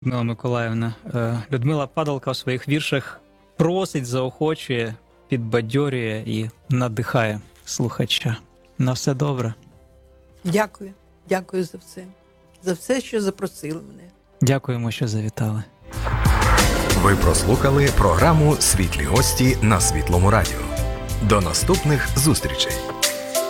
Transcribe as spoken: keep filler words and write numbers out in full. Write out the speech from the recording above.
Людмила Миколаївна, е, Людмила Падалка у своїх віршах просить, заохочує, підбадьорює і надихає слухача. На все добре. Дякую. Дякую за все. За все, що запросили мене. Дякуємо, що завітали. Ви прослухали програму «Світлі гості» на Світлому радіо. До наступних зустрічей!